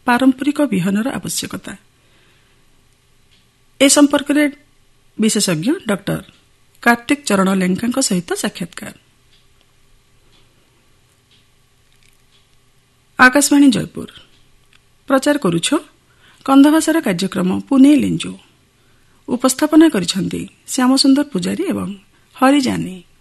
पारंपरिक विहनर आवश्यकता ए संपर्कରେ विशेषज्ञ डॉक्टर कार्तिक चरण लेंका सहित साक्षात्कार। आकाशवाणी जयपुर प्रचार करुछ कंधभाषार कार्यक्रम पुणे लिंजो। उपस्थापना करिछन्ति श्यामसुंदर पुजारी एवं हरि जानी।